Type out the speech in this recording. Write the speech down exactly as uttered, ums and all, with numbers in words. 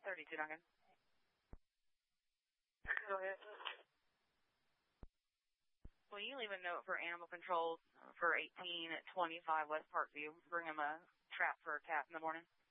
thirty-two, Duncan. Go ahead. Will you leave a note for animal control for eighteen twenty-five West Parkview? Bring him a trap for a cat in the morning.